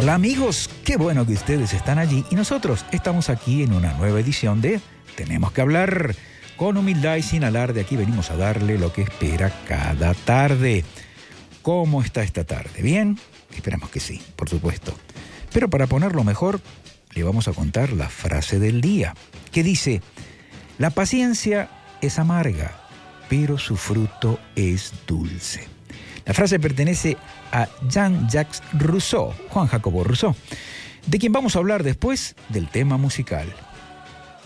Hola amigos, qué bueno que ustedes están allí y nosotros estamos aquí en una nueva edición de Tenemos que hablar. Con humildad y sin alarde, aquí venimos a darle lo que espera cada tarde. ¿Cómo está esta tarde? ¿Bien? Esperamos que sí, por supuesto. Pero para ponerlo mejor, le vamos a contar la frase del día, que dice: la paciencia es amarga, pero su fruto es dulce. La frase pertenece a Jean-Jacques Rousseau, Juan Jacobo Rousseau, de quien vamos a hablar después del tema musical.